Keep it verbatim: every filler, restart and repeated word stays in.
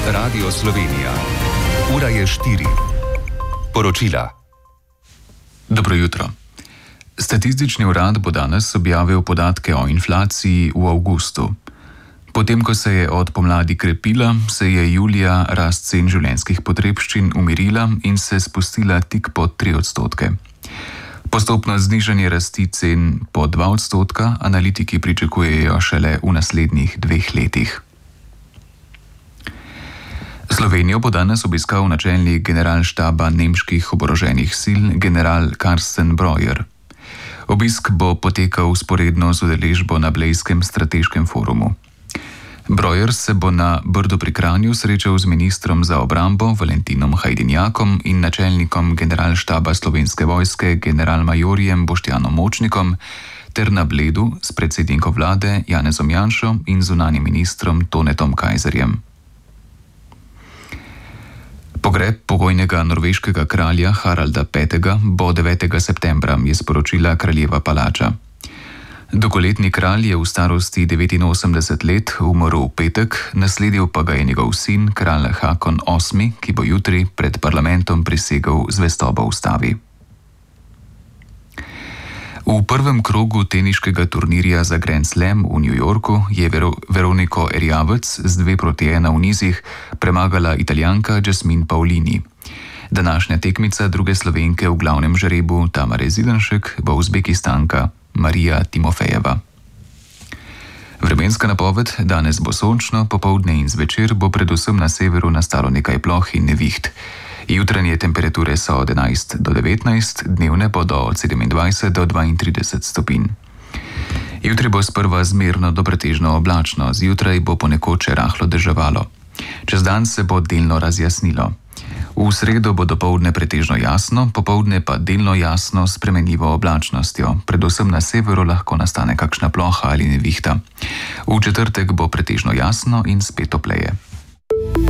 Radio Slovenija. Ura je štiri. Poročila. Dobro jutro. Statistični urad bo danes objavil podatke o inflaciji v avgustu. Potem, ko se je od pomladi krepila, se je julija rast cen življenjskih potrebščin umirila in se spustila tik pod tri odstotke. Postopno znižanje rasti cen po dva odstotka analitiki pričakujejo šele v naslednjih dveh letih. Slovenijo bo danes obiskal načelnik generalštaba nemških oboroženih sil general Karsten Breuer. Obisk bo potekal vzporedno z udeležbo na Blejskem strateškem forumu. Breuer se bo na Brdu pri Kranju srečal z ministrom za obrambo Valentinom Hajdinjakom in načelnikom generalštaba Slovenske vojske generalmajorjem Boštjanom Močnikom ter na Bledu s predsednikom vlade Janezom Janšo in zunanjim ministrom Tonetom Kajzerjem. Pogreb pokojnega norveškega kralja Haralda petega bo devetega septembra, je sporočila kraljeva palača. Dolgoletni kralj je v starosti devetinosemdeset let umrl v petek, nasledil pa ga je njegov sin, kralj Hakon osmi, ki bo jutri pred parlamentom prisegel zvestobo ustavi. V prvem krogu teniškega turnirja za Grand Slam v New Yorku je Vero- Veroniko Erjavec z dve proti ena v nizih premagala Italijanka Jasmine Paolini. Današnja tekmica druge Slovenke v glavnem žrebu Tamare Zidanšek bo Uzbekistanka Marija Timofejeva. Vremenska napoved: danes bo sončno, popoldne in zvečer bo predvsem na severu nastalo nekaj ploh in neviht. Jutranje temperature so od enajst do devetnajst, dnevne bodo od sedemindvajset do dvaintrideset stopinj. Jutri bo sprva zmerno do pretežno oblačno, zjutraj bo ponekod še rahlo deževalo. Čez dan se bo delno razjasnilo. V sredo bo dopoldne pretežno jasno, popoldne pa delno jasno s spremenljivo oblačnostjo. Predvsem na severu lahko nastane kakšna ploha ali nevihta. V četrtek bo pretežno jasno in spet topleje.